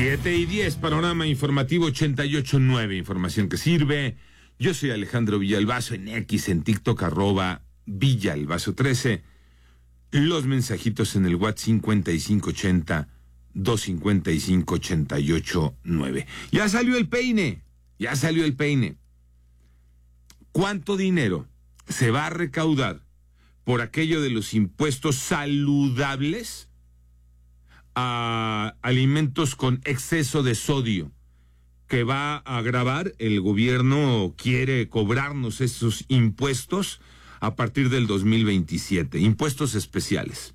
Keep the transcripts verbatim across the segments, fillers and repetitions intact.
siete y diez, panorama informativo ochenta y ocho punto nueve, información que sirve. Yo soy Alejandro Villalbazo, en X, en TikTok, arroba Villalbazo trece. Los mensajitos en el WhatsApp cincuenta y cinco ochenta, doscientos cincuenta y cinco, ochenta y ocho nueve. Ya salió el peine, ya salió el peine. ¿Cuánto dinero se va a recaudar por aquello de los impuestos saludables a alimentos con exceso de sodio que va a gravar? El gobierno quiere cobrarnos esos impuestos a partir del dos mil veintisiete, impuestos especiales.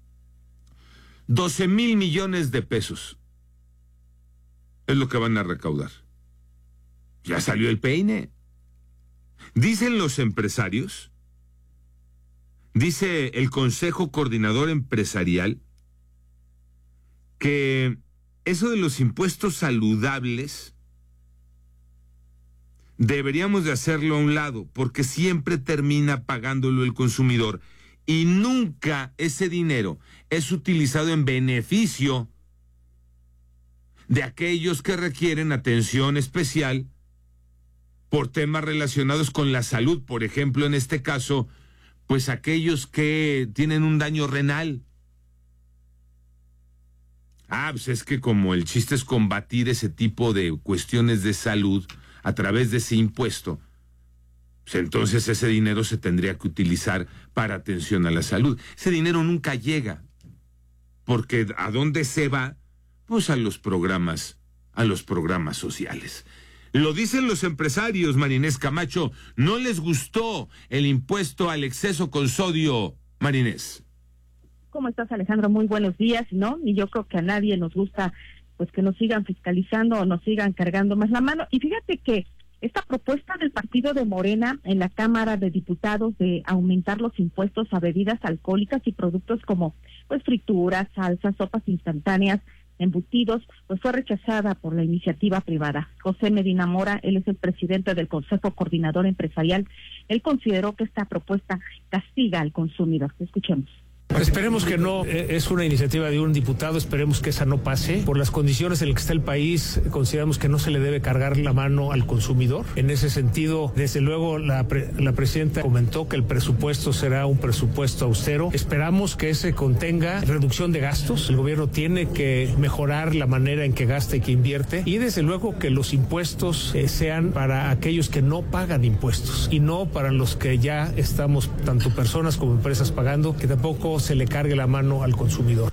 doce mil millones de pesos es lo que van a recaudar. Ya salió el peine. Dicen los empresarios, dice el Consejo Coordinador Empresarial, que eso de los impuestos saludables deberíamos de hacerlo a un lado, porque siempre termina pagándolo el consumidor y nunca ese dinero es utilizado en beneficio de aquellos que requieren atención especial por temas relacionados con la salud. Por ejemplo, en este caso, pues aquellos que tienen un daño renal. Ah, pues es que como el chiste es combatir ese tipo de cuestiones de salud a través de ese impuesto, pues entonces ese dinero se tendría que utilizar para atención a la salud. Ese dinero nunca llega, porque ¿a dónde se va? Pues a los programas, a los programas sociales. Lo dicen los empresarios, Marinés Camacho, no les gustó el impuesto al exceso con sodio, Marinés. ¿Cómo estás, Alejandro? Muy buenos días, ¿no? Y yo creo que a nadie nos gusta pues que nos sigan fiscalizando o nos sigan cargando más la mano. Y fíjate que esta propuesta del partido de Morena en la Cámara de Diputados de aumentar los impuestos a bebidas alcohólicas y productos como pues frituras, salsas, sopas instantáneas, embutidos, pues fue rechazada por la iniciativa privada. José Medina Mora, él es el presidente del Consejo Coordinador Empresarial, él consideró que esta propuesta castiga al consumidor. Escuchemos. Esperemos que no, es una iniciativa de un diputado, esperemos que esa no pase. Por las condiciones en las que está el país, consideramos que no se le debe cargar la mano al consumidor. En ese sentido, desde luego, la, pre, la presidenta comentó que el presupuesto será un presupuesto austero. Esperamos que ese contenga reducción de gastos. El gobierno tiene que mejorar la manera en que gasta y que invierte. Y desde luego que los impuestos eh, sean para aquellos que no pagan impuestos y no para los que ya estamos, tanto personas como empresas, pagando, que tampoco se le cargue la mano al consumidor.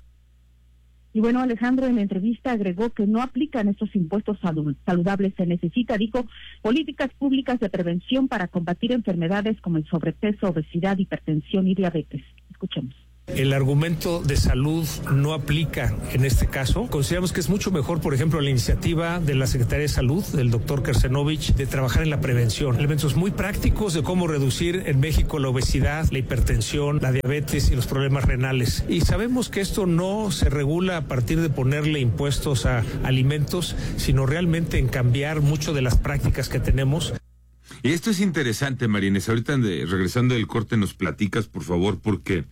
Y bueno, Alejandro en la entrevista agregó que no aplican estos impuestos saludables. Se necesita, dijo, políticas públicas de prevención para combatir enfermedades como el sobrepeso, obesidad, hipertensión y diabetes. Escuchemos. El argumento de salud no aplica en este caso. Consideramos que es mucho mejor, por ejemplo, la iniciativa de la Secretaría de Salud, del doctor Kersenovich, de trabajar en la prevención. Elementos muy prácticos de cómo reducir en México la obesidad, la hipertensión, la diabetes y los problemas renales. Y sabemos que esto no se regula a partir de ponerle impuestos a alimentos, sino realmente en cambiar mucho de las prácticas que tenemos. Y esto es interesante, Marines. Ahorita de, regresando del corte nos platicas, por favor, porque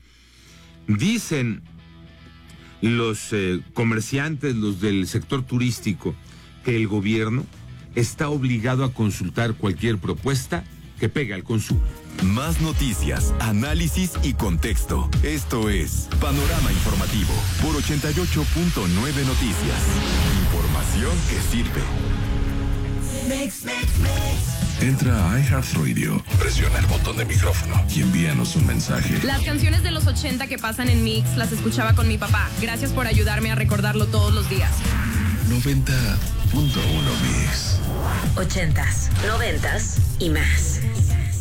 dicen los eh, comerciantes, los del sector turístico, que el gobierno está obligado a consultar cualquier propuesta que pegue al consumo. Más noticias, análisis y contexto. Esto es Panorama Informativo por ochenta y ocho punto nueve Noticias. Información que sirve. Mix, mix, mix. Entra a iHeartRadio, presiona el botón de micrófono y envíanos un mensaje. Las canciones de los ochenta que pasan en Mix las escuchaba con mi papá. Gracias por ayudarme a recordarlo todos los días. noventa punto uno Mix. Ochentas, noventas y más.